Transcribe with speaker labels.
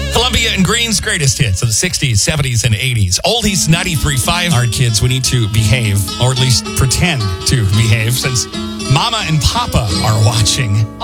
Speaker 1: Columbia and Green's greatest hits of the 60s, 70s, and 80s. Oldies 93.5. All right, kids, we need to behave, or at least pretend to behave, since Mama and Papa are watching.